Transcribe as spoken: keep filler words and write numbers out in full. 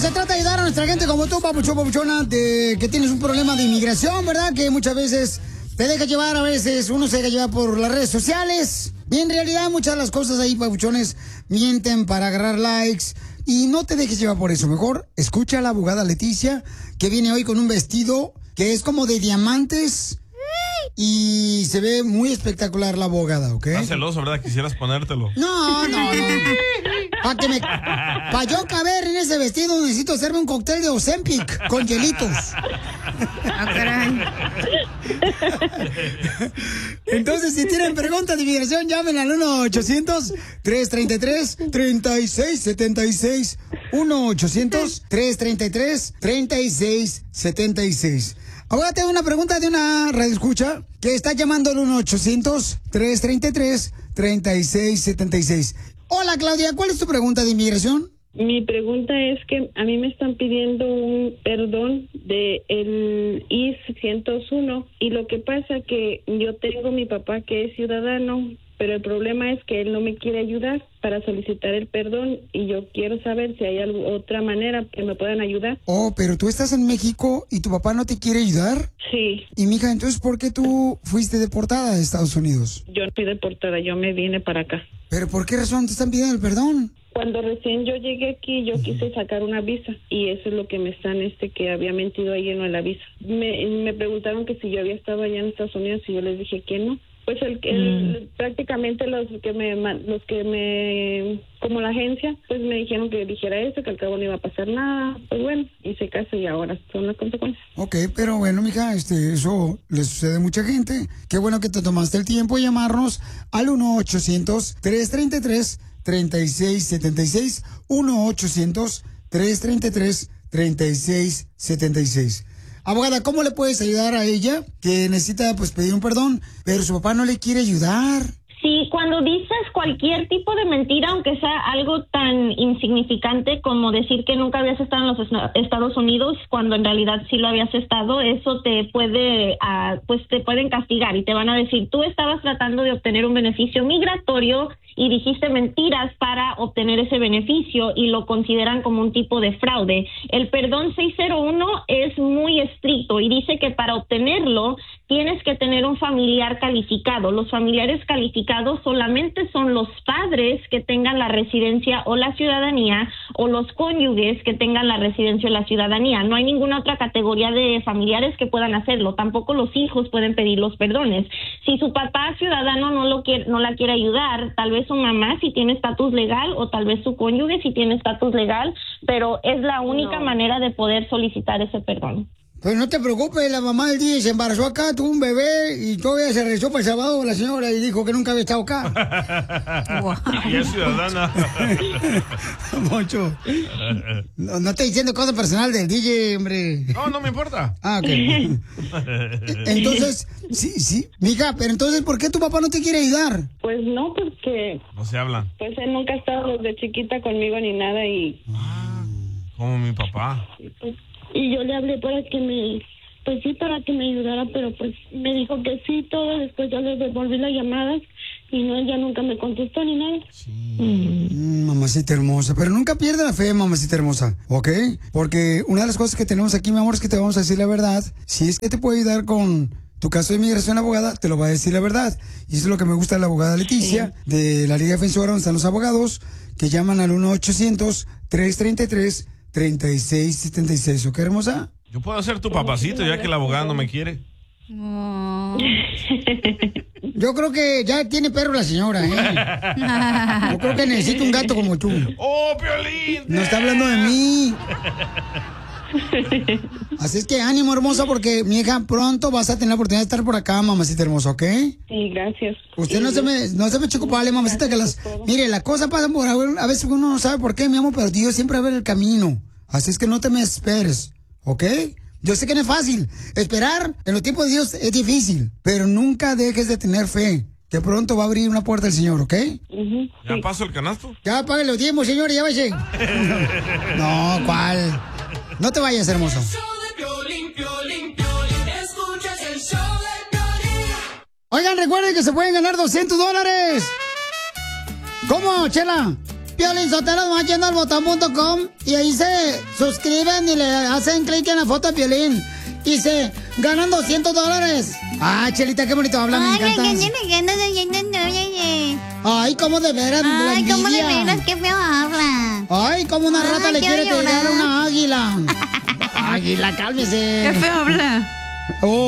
se trata de ayudar a nuestra gente como tú, papuchón, papuchona, de que tienes un problema de inmigración, ¿verdad? Que muchas veces te deja llevar, a veces uno se deja llevar por las redes sociales. Y en realidad muchas de las cosas ahí, papuchones, mienten para agarrar likes. Y no te dejes llevar por eso. Mejor escucha a la abogada Leticia, que viene hoy con un vestido que es como de diamantes. Y se ve muy espectacular la abogada, ¿ok? Estás celoso, ¿verdad? Quisieras ponértelo. No, no, no. Para que me... Pa' yo caber en ese vestido necesito hacerme un cóctel de Ozempic con hielitos. Ah, caray. Entonces, si tienen preguntas de inmigración, llamen al uno ochocientos, tres treinta y tres, treinta y seis setenta y seis. uno ochocientos, tres treinta y tres, treinta y seis setenta y seis. Ahora tengo una pregunta de una radioescucha que está llamando al uno ochocientos, tres treinta y tres, treinta y seis setenta y seis. Hola, Claudia, ¿cuál es tu pregunta de inmigración? Mi pregunta es que a mí me están pidiendo un perdón de el I S ciento uno y lo que pasa que yo tengo mi papá que es ciudadano, pero el problema es que él no me quiere ayudar para solicitar el perdón y yo quiero saber si hay alguna otra manera que me puedan ayudar. Oh, pero tú estás en México y tu papá no te quiere ayudar. Sí. Y mija, entonces, ¿por qué tú fuiste deportada de Estados Unidos? Yo no fui deportada, yo me vine para acá. ¿Pero por qué razón te están pidiendo el perdón? Cuando recién yo llegué aquí, yo quise sacar una visa y eso es lo que me están, este, que había mentido ahí en la visa. Me, me preguntaron que si yo había estado allá en Estados Unidos y yo les dije que no. Pues el, el mm. prácticamente los que me, los que me, como la agencia, pues me dijeron que dijera eso, que al cabo no iba a pasar nada. Pues bueno, hice caso y ahora son las consecuencias. Ok, pero bueno, mija, este, eso le sucede a mucha gente. Qué bueno que te tomaste el tiempo de llamarnos al uno ochocientos, tres treinta y tres, treinta y seis setenta y seis. uno ochocientos, tres treinta y tres, treinta y seis setenta y seis. Abogada, ¿cómo le puedes ayudar a ella que necesita pues pedir un perdón, pero su papá no le quiere ayudar? Sí, cuando dices cualquier tipo de mentira, aunque sea algo tan insignificante como decir que nunca habías estado en los Estados Unidos, cuando en realidad sí lo habías estado, eso te puede, uh, pues te pueden castigar y te van a decir, tú estabas tratando de obtener un beneficio migratorio y dijiste mentiras para obtener ese beneficio y lo consideran como un tipo de fraude. El perdón seiscientos uno es muy estricto y dice que para obtenerlo tienes que tener un familiar calificado. Los familiares calificados solamente son los padres que tengan la residencia o la ciudadanía o los cónyuges que tengan la residencia o la ciudadanía. No hay ninguna otra categoría de familiares que puedan hacerlo. Tampoco los hijos pueden pedir los perdones. Si su papá ciudadano no lo quiere, no la quiere ayudar, tal vez su mamá si tiene estatus legal o tal vez su cónyuge si tiene estatus legal, pero es la única no. manera de poder solicitar ese perdón. Pues no te preocupes, la mamá del día se embarazó acá, tuvo un bebé y todavía se regresó para El Salvador la señora y dijo que nunca había estado acá. Wow. Y es ciudadana. Moncho, no, no estoy diciendo cosas personales del D J, hombre. No, no me importa. Ah, ok. Entonces, sí, sí, mija, pero entonces, ¿por qué tu papá no te quiere ayudar? Pues no, porque... No se hablan. Pues él nunca ha estado desde chiquita conmigo ni nada y... Ah, como mi papá. Pues, y yo le hablé para que me, pues sí, para que me ayudara, pero pues me dijo que sí, todo. Después yo le devolví las llamadas y no, ella nunca me contestó ni nada. Sí. Mm, mamacita hermosa, pero nunca pierda la fe, mamacita hermosa, ¿ok? Porque una de las cosas que tenemos aquí, mi amor, es que te vamos a decir la verdad. Si es que te puede ayudar con tu caso de inmigración, abogada, te lo va a decir la verdad. Y eso es lo que me gusta de la abogada Leticia, sí, de la Liga Defensora, donde están los abogados, que llaman al uno ochocientos, tres treinta y tres, treinta y seis setenta y seis. ¿Ok, hermosa? Yo puedo ser tu papacito ya que el abogado no me quiere. Oh. Yo creo que ya tiene perro la señora, ¿eh? Yo creo que necesito un gato como tú. ¡Oh, Piolín! No está hablando de mí. Así es que ánimo, hermosa, porque mi hija pronto vas a tener la oportunidad de estar por acá, mamacita hermosa, ¿ok? Sí, gracias. Usted no se me, no se me eche culpable, mamacita, que las... Mire, la cosa pasa por... A veces uno no sabe por qué, mi amor, pero Dios siempre va a ver el camino. Así es que no te me esperes, ¿ok? Yo sé que no es fácil. Esperar en los tiempos de Dios es difícil, pero nunca dejes de tener fe. Que pronto va a abrir una puerta el Señor, ¿ok? Uh-huh, ¿Ya sí. paso el canasto? Ya pague los diezmos, señor, ya vaya. No, ¿cuál? No te vayas, hermoso. Oigan, recuerden que se pueden ganar doscientos dólares. ¿Cómo, Chela? Piolín Sotelo, más yendo al botón punto com y ahí se suscriben y le hacen clic en la foto de Piolín. Y se ganan doscientos dólares. Ah, Chelita, qué bonito habla, me encanta. Ay, cómo de veras, la Ay, cómo de envidia. veras, qué feo habla. Ay, como una rata Ay, le quiero quiere pegar llorar. a una águila. Águila, cálmese. Qué feo habla. Oh.